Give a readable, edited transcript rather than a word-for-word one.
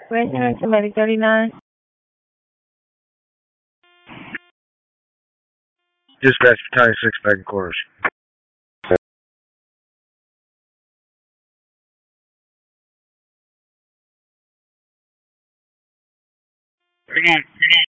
Resident Medic 39. Dispatch Battalion 6 back in quarters. Again.